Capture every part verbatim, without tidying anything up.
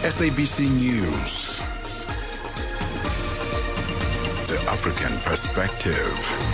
S A B C News. The African Perspective.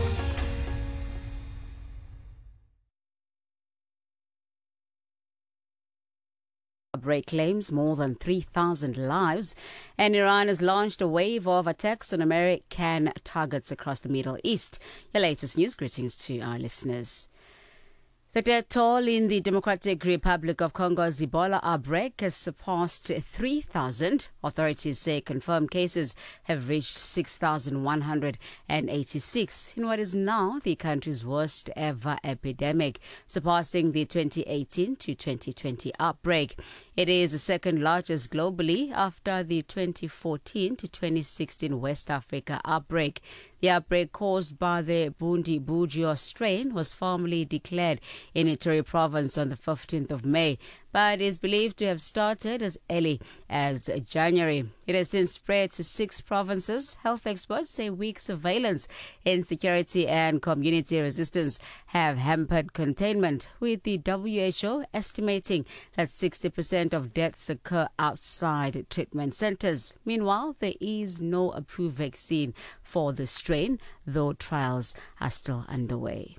Outbreak claims more than three thousand lives, and Iran has launched a wave of attacks on American targets across the Middle East. Your latest news greetings to our listeners. The death toll in the Democratic Republic of Congo's Ebola outbreak has surpassed three thousand. Authorities say confirmed cases have reached six thousand one hundred eighty-six in what is now the country's worst ever epidemic, surpassing the twenty eighteen to twenty twenty outbreak. It is the second largest globally after the twenty fourteen to twenty sixteen West Africa outbreak. The outbreak caused by the Bundibugyo strain was formally declared in Ituri province on the fifteenth of May, but is believed to have started as early as January. It has since spread to six provinces. Health experts say weak surveillance, insecurity and community resistance have hampered containment, with the W H O estimating that sixty percent of deaths occur outside treatment centers. Meanwhile, there is no approved vaccine for the strain, though trials are still underway.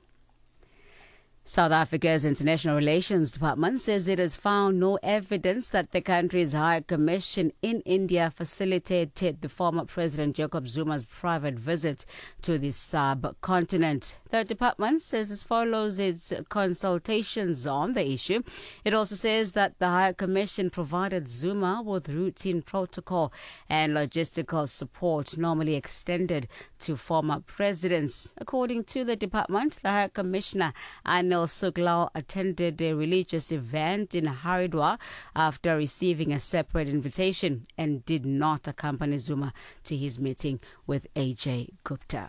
South Africa's International Relations Department says it has found no evidence that the country's High Commission in India facilitated the former President Jacob Zuma's private visit to the subcontinent. The department says this follows its consultations on the issue. It also says that the High Commission provided Zuma with routine protocol and logistical support normally extended to former presidents. According to the department, the High Commissioner Anil Suklal attended a religious event in Haridwar after receiving a separate invitation and did not accompany Zuma to his meeting with A J Gupta.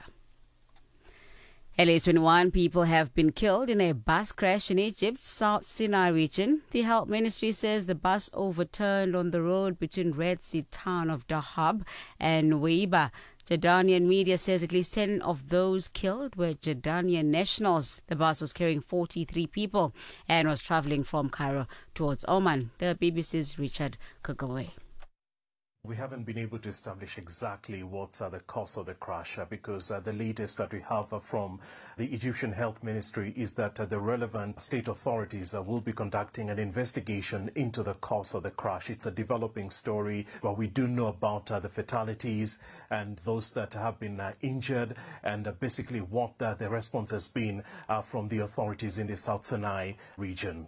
At least twenty-one people have been killed in a bus crash in Egypt's South Sinai region. The health ministry says the bus overturned on the road between Red Sea town of Dahab and Weiba. Jordanian media says at least ten of those killed were Jordanian nationals. The bus was carrying forty-three people and was traveling from Cairo towards Oman. The B B C's Richard Kagawe. We haven't been able to establish exactly what's uh, the cause of the crash uh, because uh, the latest that we have uh, from the Egyptian Health Ministry is that uh, the relevant state authorities uh, will be conducting an investigation into the cause of the crash. It's a developing story, but we do know about uh, the fatalities and those that have been uh, injured and uh, basically what uh, the response has been uh, from the authorities in the South Sinai region.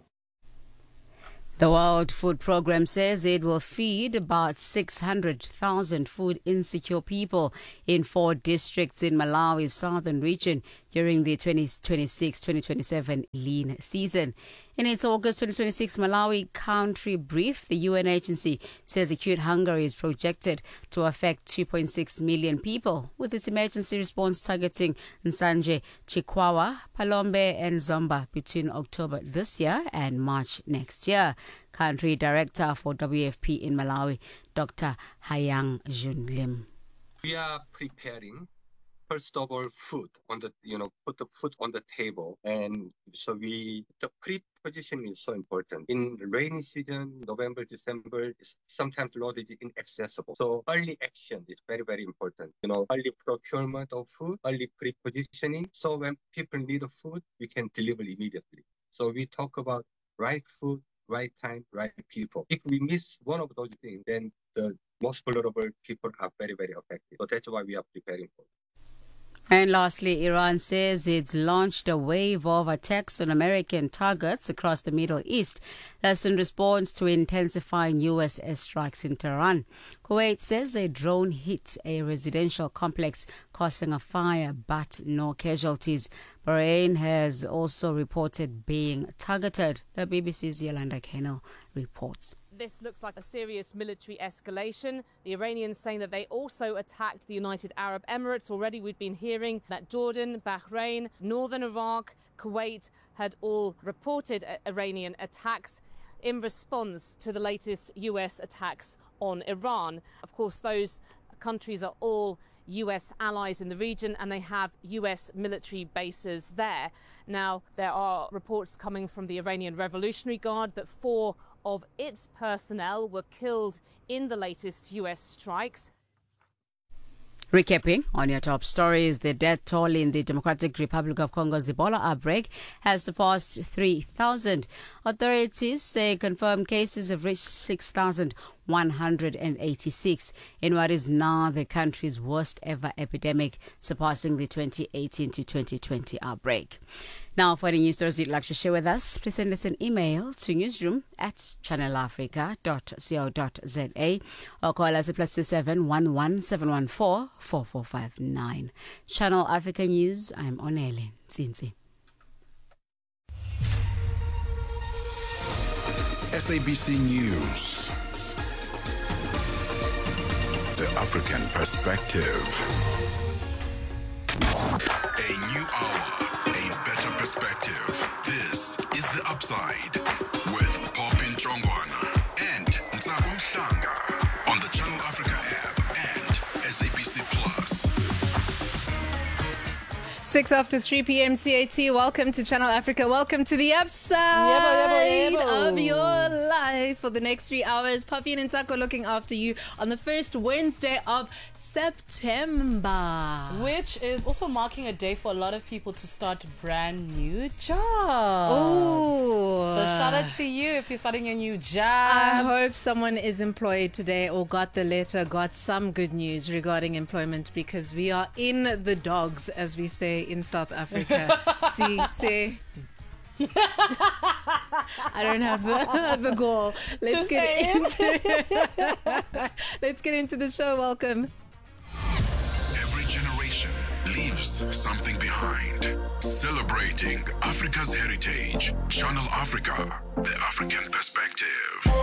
The World Food Programme says it will feed about six hundred thousand food insecure people in four districts in Malawi's southern region during the twenty twenty-six twenty twenty-seven lean season. In its August twenty twenty-six Malawi country brief, the U N agency says acute hunger is projected to affect two point six million people, with its emergency response targeting Nsanje, Chikwawa, Palombe and Zomba between October this year and March next year. Country Director for W F P in Malawi, Doctor Hayang Junlim. We are preparing, first of all, food on the, you know, put the food on the table. And so we, the pre-positioning is so important. In rainy season, November, December, sometimes road is inaccessible. So early action is very, very important. You know, early procurement of food, early pre-positioning. So when people need a food, we can deliver immediately. So we talk about right food, right time, right people. If we miss one of those things, then the most vulnerable people are very, very affected. So that's why we are preparing for it. And lastly, Iran says it's launched a wave of attacks on American targets across the Middle East. That's in response to intensifying U S airstrikes in Tehran. Kuwait says a drone hit a residential complex, causing a fire, but no casualties. Bahrain has also reported being targeted. The B B C's Yolanda Kennel reports. This looks like a serious military escalation. The Iranians saying that they also attacked the United Arab Emirates. Already we've been hearing that Jordan, Bahrain, Northern Iraq, Kuwait had all reported Iranian attacks in response to the latest U S attacks on Iran. Of course, those countries are all U S allies in the region and they have U S military bases there. Now, there are reports coming from the Iranian Revolutionary Guard that four of its personnel were killed in the latest U S strikes. Recapping on your top stories, the death toll in the Democratic Republic of Congo's Ebola outbreak has surpassed three thousand. Authorities say confirmed cases have reached six thousand one hundred eighty-six in what is now the country's worst ever epidemic, surpassing the twenty eighteen to twenty twenty outbreak. Now, for any news stories you'd like to share with us, please send us an email to newsroom at channel africa dot co dot za or call us at plus two seven one one seven one four four four five nine. Channel Africa News, I'm Onele Nzinzi. S A B C News. The African Perspective. A new hour, a better perspective. This is The Upside with Popin Chongwana and Ntsako Mhlanga on the Channel Africa app and S A B C Plus. Six after three p.m. C A T. Welcome to Channel Africa. Welcome to the upside Yebo, yebo, yebo. of your life for the next three hours. Papi and Ntsako looking after you on the first Wednesday of September. Which is also marking a day for a lot of people to start brand new jobs. Oh. So shout out to you if you're starting your new job. I hope someone is employed today or got the letter, got some good news regarding employment, because we are in the dogs, as we say in South Africa. See, say. I don't have the, the goal. Let's To get into Let's get into the show. Welcome. Every generation leaves something behind. Celebrating Africa's heritage. Channel Africa, the African Perspective.